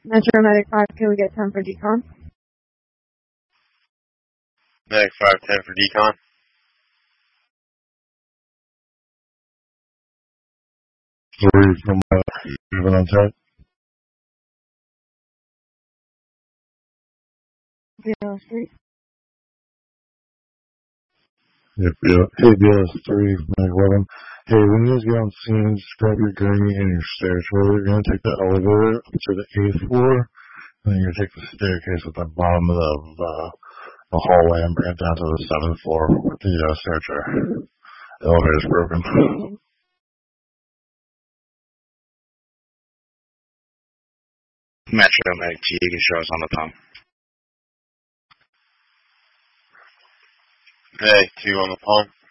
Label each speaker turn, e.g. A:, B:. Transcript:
A: Metro Medic 5, can we get 10 for decon?
B: Medic 5, 10 for decon.
C: Three from even on 10.
A: BLS3.
C: Yep, yeah. Hey, BLS3, Medic 11. Hey, when you guys get on scene, just grab your gurney and your stair trolley. You're going to take the elevator up to the 8th floor, and then you're going to take the staircase at the bottom of the hallway and bring it down to the 7th floor with the stair chair. The elevator's broken.
D: Metro Medic T, you can show us on the pump.
B: Medic 2 on the pump.